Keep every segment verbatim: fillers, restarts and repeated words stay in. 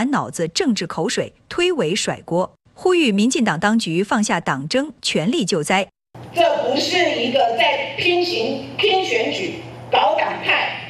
满脑子政治口水，推诿甩锅，呼吁民进党当局放下党争，全力救灾。 这不是一个在拼行拼选举、搞党派、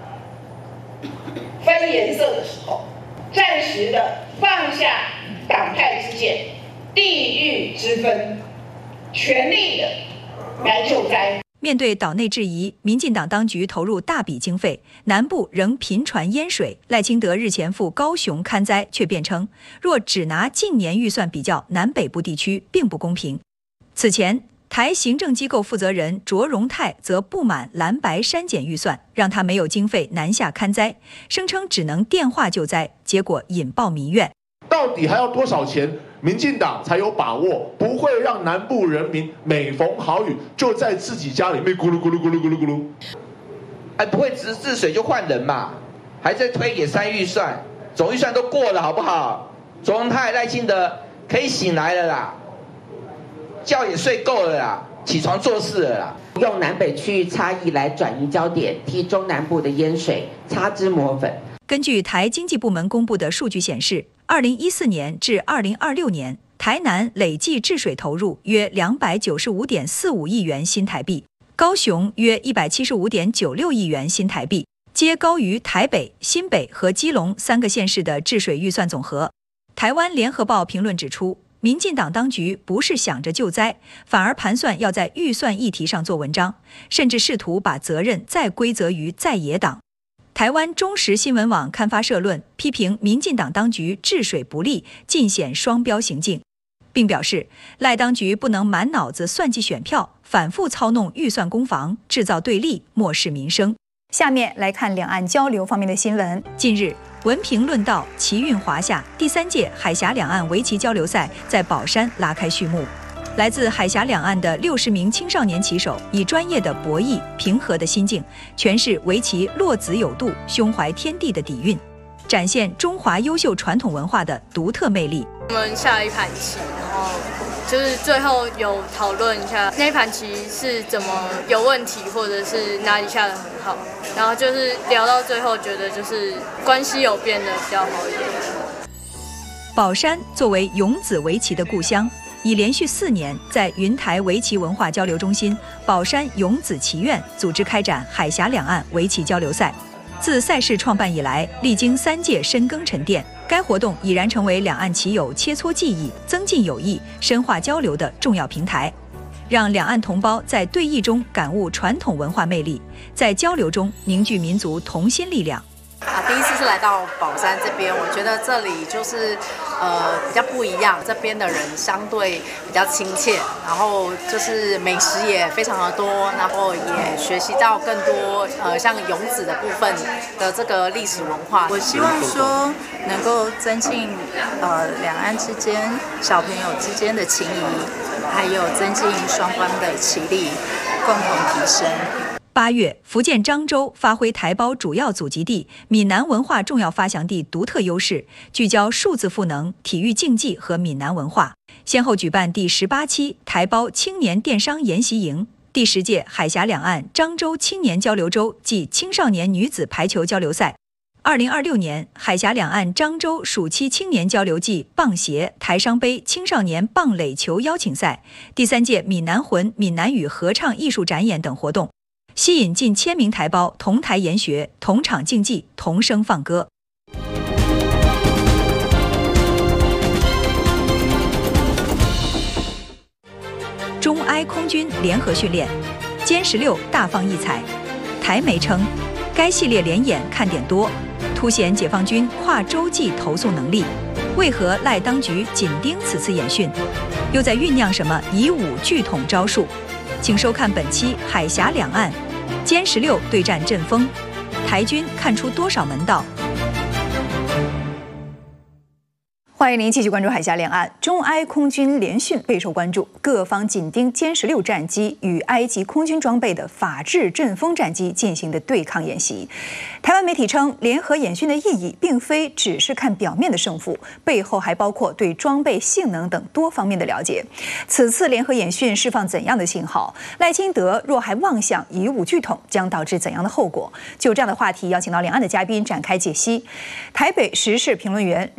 分颜色的时候，暂时的放下党派之见、地域之分，全力的来救灾。 面对岛内质疑，民进党当局投入大笔经费，南部仍频传淹水。赖清德日前赴高雄勘灾，却辩称，若只拿近年预算比较南北部地区，并不公平。此前，台行政机构负责人卓荣泰则不满蓝白删减预算，让他没有经费南下勘灾，声称只能电话救灾，结果引爆民怨。 到底还要多少钱，民进党才有把握不会让南部人民每逢好雨就在自己家里面咕噜咕噜咕噜咕噜咕噜？ 哎，不会治治水就换人嘛？还在推给删预算，总预算都过了好不好？卓荣泰、赖清德可以醒来了啦，觉也睡够了啦，起床做事了啦。 用南北区域差异来转移焦点，替中南部的淹水擦脂抹粉。 根据台经济部门公布的数据显示，二零一四年至二零二六年，台南累计治水投入约两百九十五点四五亿元新台币，高雄约一百七十五点九六亿元新台币，皆高于台北、新北和基隆三个县市的治水预算总和。台湾联合报评论指出，民进党当局不是想着救灾，反而盘算要在预算议题上做文章，甚至试图把责任再归责于在野党。台湾中时新闻网刊发社论，批评民进党当局治水不力，尽显双标行径，并表示赖当局不能满脑子算计选票，反复操弄预算攻防，制造对立，漠视民生。 下面来看两岸交流方面的新闻。 近日，文评论道，奇运华夏第三届海峡两岸围棋交流赛在宝山拉开序幕。来自海峡两岸的六十名青少年棋手，以专业的博弈、平和的心境，诠释围棋落子有度、胸怀天地的底蕴，展现中华优秀传统文化的独特魅力。 我们下了一盘棋，然后就是最后有讨论一下那一盘棋是怎么有问题，或者是哪里下得很好，然后就是聊到最后，觉得就是关系有变得比较好一点。 宝山作为勇子围棋的故乡，已连续四年在云台围棋文化交流中心宝山勇子棋院组织开展海峡两岸围棋交流赛。自赛事创办以来，历经三届深耕沉淀，该活动已然成为两岸棋友切磋技艺、增进友谊、深化交流的重要平台，让两岸同胞在对弈中感悟传统文化魅力，在交流中凝聚民族同心力量。 啊，第一次是来到宝山这边，我觉得这里就是呃比较不一样，这边的人相对比较亲切，然后就是美食也非常的多，然后也学习到更多呃像勇子的部分的这个历史文化。 我希望说能够增进呃两岸之间小朋友之间的情谊，还有增进双方的棋力，共同提升。 八月，福建漳州发挥台胞主要祖籍地、闽南文化重要发祥地独特优势，聚焦数字赋能、体育竞技和闽南文化，先后举办第十八期台胞青年电商研习营、第十届海峡两岸漳州青年交流周暨青少年女子排球交流赛。二零二六年，海峡两岸漳州暑期青年交流暨棒协台商杯青少年棒垒球邀请赛、第三届闽南魂闽南语合唱艺术展演等活动，吸引近千名台胞同台研学、同场竞技、同声放歌。中埃空军联合训练，歼十六大放异彩。台媒称，该系列联演看点多，凸显解放军跨洲际投送能力。为何赖当局紧盯此次演训？又在酝酿什么以武拒统招数？请收看本期《海峡两岸》。歼十六对战阵风，台军看出多少门道？ 欢迎您继续关注海峡两岸。中埃空军联训备受关注，各方紧盯歼十六战机与埃及空军装备的法制阵风战机进行的对抗演习。台湾媒体称，联合演训的意义并非只是看表面的胜负，背后还包括对装备性能等多方面的了解。此次联合演训释放怎样的信号？赖清德若还妄想以武拒统，将导致怎样的后果？就这样的话题，邀请到两岸的嘉宾展开解析。台北时事评论员